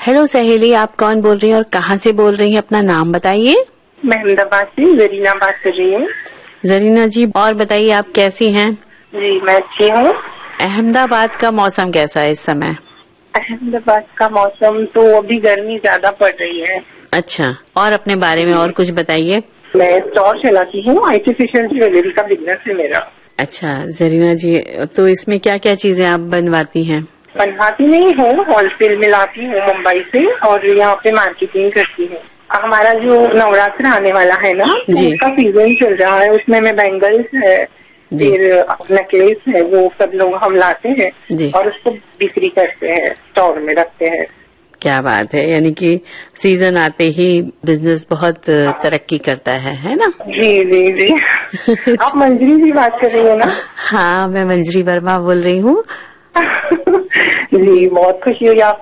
Hello सहेली, आप कौन बोल रही हैं और कहाँ से बोल रही हैं? अपना नाम बताइए। मैं अहमदाबाद से जरीना बात कर रही हूँ। जरीना जी, और बताइए आप कैसी हैं? जी मैं अच्छी हूँ। अहमदाबाद का मौसम कैसा है इस समय? अहमदाबाद का मौसम तो अभी गर्मी ज्यादा पड़ रही है। अच्छा, और अपने बारे में और कुछ बताइए। मैं स्टोर चलाती हूँ, आर्टिफिशियल ज्वेलरी का बिजनेस है मेरा। अच्छा जरीना जी, तो इसमें क्या क्या चीजें आप बनवाती हैं? बनवाती नहीं हूँ, होलसेल में लाती हूँ मुंबई से और यहाँ पे मार्केटिंग करती हूँ। हमारा जो नवरात्र आने वाला है ना, तो उसका सीजन चल रहा है, उसमें मैं बैंगल्स है, फिर नेकलेस है, वो सब लोग हम लाते हैं और उसको बिक्री करते हैं, स्टोर में रखते हैं। क्या बात है, यानी कि सीजन आते ही बिजनेस बहुत तरक्की करता है ना? जी जी जी। आप मंजरी जी बात कर रही हो ना? हाँ, मैं मंजरी वर्मा बोल रही हूँ। जी बहुत खुशी हुई आप